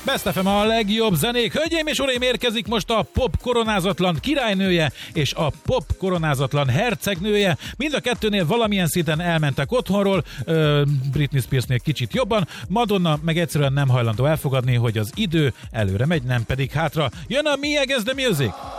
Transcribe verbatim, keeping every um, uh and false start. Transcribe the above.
Best ef em a legjobb zenék. Hölgyeim és uraim, érkezik most a pop koronázatlan királynője és a pop koronázatlan hercegnője. Mind a kettőnél valamilyen szinten elmentek otthonról, uh, Britney Spearsnél kicsit jobban, Madonna meg egyszerűen nem hajlandó elfogadni, hogy az idő előre megy, nem pedig hátra. Jön a Me Against the Music!